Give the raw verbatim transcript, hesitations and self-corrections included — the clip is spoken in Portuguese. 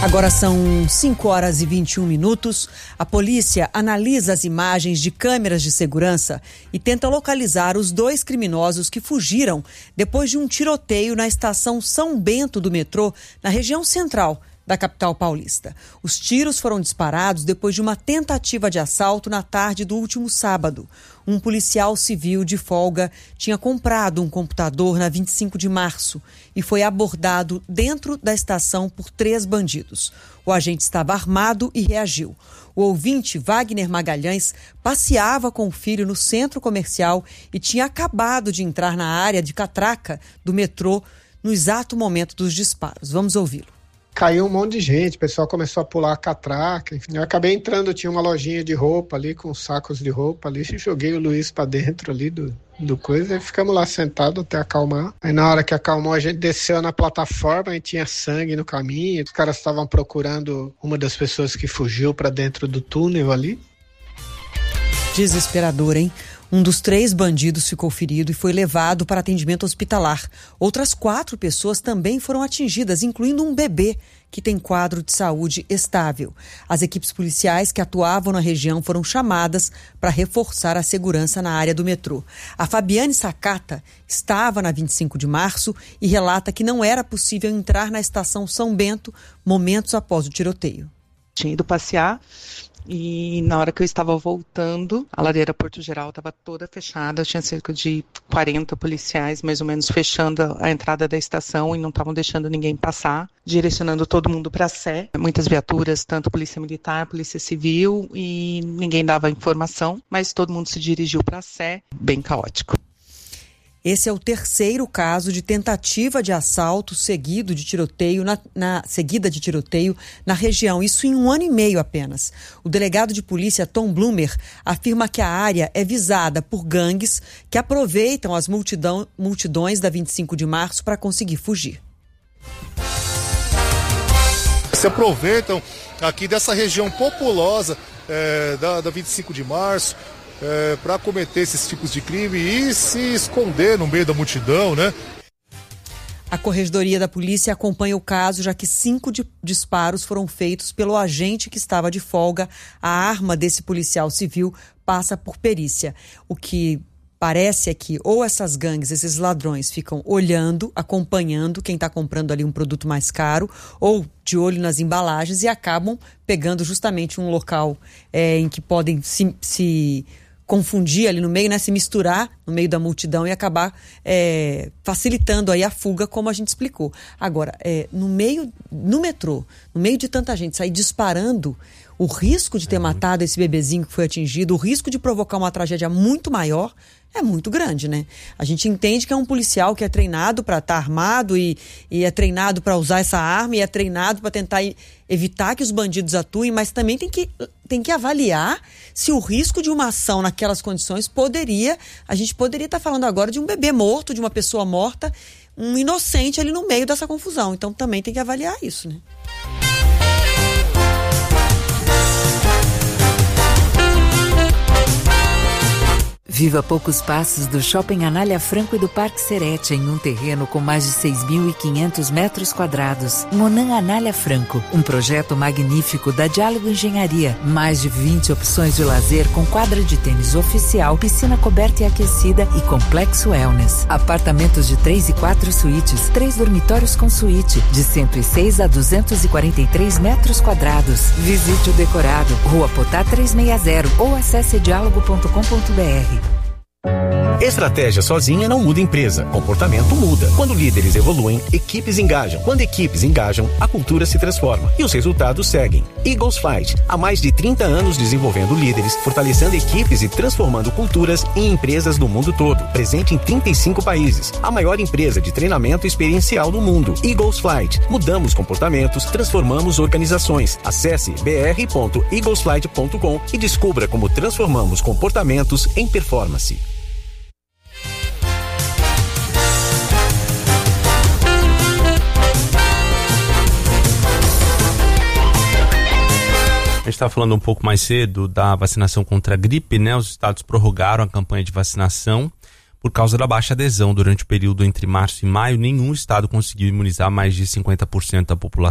Agora são cinco horas e vinte e um minutos. A polícia analisa as imagens de câmeras de segurança e tenta localizar os dois criminosos que fugiram depois de um tiroteio na estação São Bento do metrô, na região central da capital paulista. Os tiros foram disparados depois de uma tentativa de assalto na tarde do último sábado. Um policial civil de folga tinha comprado um computador na vinte e cinco de março e foi abordado dentro da estação por três bandidos. O agente estava armado e reagiu. O ouvinte, Wagner Magalhães, passeava com o filho no centro comercial e tinha acabado de entrar na área de catraca do metrô no exato momento dos disparos. Vamos ouvi-lo. Caiu um monte de gente, o pessoal começou a pular a catraca, enfim, eu acabei entrando, tinha uma lojinha de roupa ali, com sacos de roupa ali, e joguei o Luiz pra dentro ali do, do coisa, e ficamos lá sentados até acalmar. Aí na hora que acalmou, a gente desceu na plataforma e tinha sangue no caminho, os caras estavam procurando uma das pessoas que fugiu pra dentro do túnel ali. Desesperador, hein? Um dos três bandidos ficou ferido e foi levado para atendimento hospitalar. Outras quatro pessoas também foram atingidas, incluindo um bebê que tem quadro de saúde estável. As equipes policiais que atuavam na região foram chamadas para reforçar a segurança na área do metrô. A Fabiane Sakata estava na vinte e cinco de março e relata que não era possível entrar na estação São Bento momentos após o tiroteio. Tinha ido passear. E na hora que eu estava voltando, a ladeira Porto Geral estava toda fechada, tinha cerca de quarenta policiais mais ou menos fechando a entrada da estação e não estavam deixando ninguém passar, direcionando todo mundo para a Sé. Muitas viaturas, tanto polícia militar, polícia civil, e ninguém dava informação, mas todo mundo se dirigiu para a Sé, bem caótico. Esse é o terceiro caso de tentativa de assalto seguido de tiroteio na, na, seguida de tiroteio na região, isso em um ano e meio apenas. O delegado de polícia Tom Blumer afirma que a área é visada por gangues que aproveitam as multidão, multidões da vinte e cinco de março para conseguir fugir. Se aproveitam aqui dessa região populosa é, da, da vinte e cinco de março, É, para cometer esses tipos de crime e se esconder no meio da multidão, né? A Corregedoria da Polícia acompanha o caso, já que cinco de disparos foram feitos pelo agente que estava de folga. A arma desse policial civil passa por perícia. O que parece é que ou essas gangues, esses ladrões, ficam olhando, acompanhando quem está comprando ali um produto mais caro, ou de olho nas embalagens e acabam pegando justamente um local é, em que podem se... se confundir ali no meio, né, se misturar no meio da multidão e acabar é, facilitando aí a fuga, como a gente explicou. Agora, é, no meio, no metrô, no meio de tanta gente sair disparando, o risco de ter é matado esse bebezinho que foi atingido, o risco de provocar uma tragédia muito maior, é muito grande, né? A gente entende que é um policial que é treinado para estar armado e, e é treinado para usar essa arma e é treinado para tentar evitar que os bandidos atuem, mas também tem que, tem que avaliar se o risco de uma ação naquelas condições poderia, a gente poderia estar falando agora de um bebê morto, de uma pessoa morta, um inocente ali no meio dessa confusão. Então também tem que avaliar isso, né? Viva poucos passos do Shopping Anália Franco e do Parque Serete em um terreno com mais de seis mil e quinhentos metros quadrados. Monan Anália Franco, um projeto magnífico da Diálogo Engenharia. Mais de vinte opções de lazer com quadra de tênis oficial, piscina coberta e aquecida e complexo wellness. Apartamentos de três e quatro suítes, três dormitórios com suíte, de cento e seis a duzentos e quarenta e três metros quadrados. Visite o decorado, Rua Potá trezentos e sessenta ou acesse diálogo ponto com ponto br. Estratégia sozinha não muda empresa, comportamento muda. Quando líderes evoluem, equipes engajam. Quando equipes engajam, a cultura se transforma e os resultados seguem. Eagles Flight, há mais de trinta anos desenvolvendo líderes, fortalecendo equipes e transformando culturas em empresas do mundo todo. Presente em trinta e cinco países, a maior empresa de treinamento experiencial do mundo. Eagles Flight, mudamos comportamentos, transformamos organizações. Acesse b r ponto eagles flight ponto com e descubra como transformamos comportamentos em performance. A gente estava falando um pouco mais cedo da vacinação contra a gripe, né? Os estados prorrogaram a campanha de vacinação por causa da baixa adesão. Durante o período entre março e maio, nenhum estado conseguiu imunizar mais de cinquenta por cento da população.